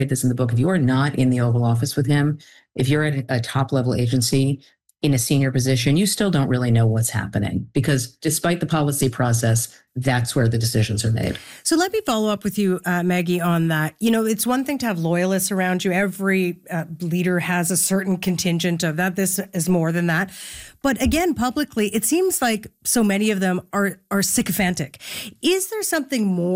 this in the book. If you are not in the Oval Office with him, if you're at a top level agency in a senior position, you still don't really know what's happening because despite the policy process, that's where the decisions are made. So let me follow up with you, Maggie, on that. You know, it's one thing to have loyalists around you. Every leader has a certain contingent of that. This is more than that. But again, publicly, it seems like so many of them are sycophantic. Is there something more